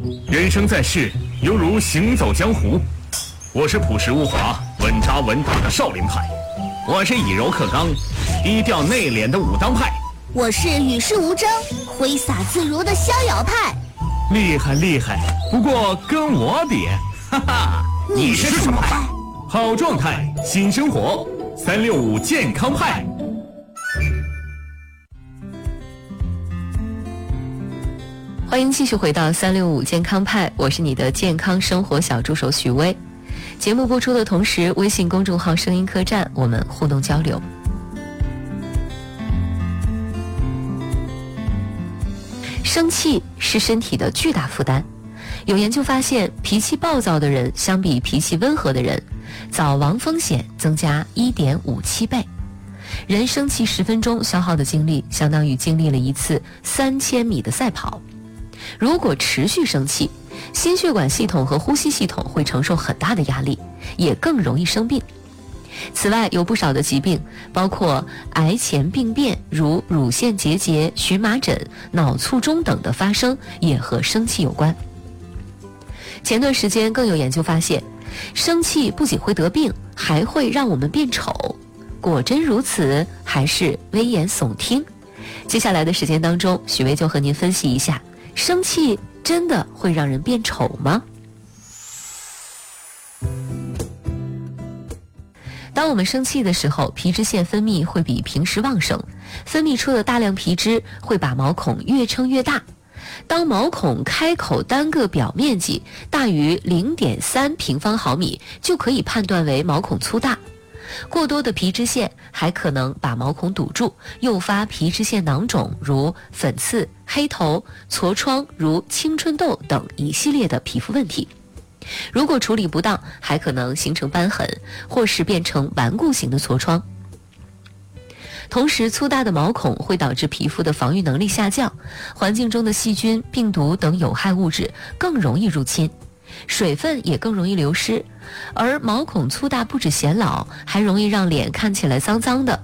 人生在世，犹如行走江湖。我是朴实无华、稳扎稳打的少林派，我是以柔克刚、低调内敛的武当派， 我是与世无争、挥洒自如的逍遥派。 厉害厉害，不过跟我比，哈哈， 你是什么派？ 好状态，新生活，365健康派。 欢迎继续回到365健康派，我是你的健康生活小助手许巍。节目播出的同时，微信公众号声音客栈我们互动交流。生气是身体的巨大负担，有研究发现，脾气暴躁的人相比脾气温和的人，早亡风险增加 1.57 倍。人生气10分钟消耗的精力，相当于经历了一次3000米的赛跑。如果持续生气，心血管系统和呼吸系统会承受很大的压力，也更容易生病。此外，有不少的疾病，包括癌前病变，如乳腺结节、荨麻疹、脑卒中等的发生，也和生气有关。前段时间更有研究发现，生气不仅会得病，还会让我们变丑。果真如此，还是危言耸听？接下来的时间当中，许巍就和您分析一下，生气真的会让人变丑吗？当我们生气的时候，皮脂腺分泌会比平时旺盛，分泌出的大量皮脂会把毛孔越撑越大。当毛孔开口单个表面积大于 0.3 平方毫米，就可以判断为毛孔粗大。过多的皮脂腺还可能把毛孔堵住，诱发皮脂腺囊肿，如粉刺、黑头、痤疮，如青春痘等一系列的皮肤问题。如果处理不当，还可能形成瘢痕，或是变成顽固型的痤疮。同时，粗大的毛孔会导致皮肤的防御能力下降，环境中的细菌、病毒等有害物质更容易入侵，水分也更容易流失。而毛孔粗大不止显老，还容易让脸看起来脏脏的，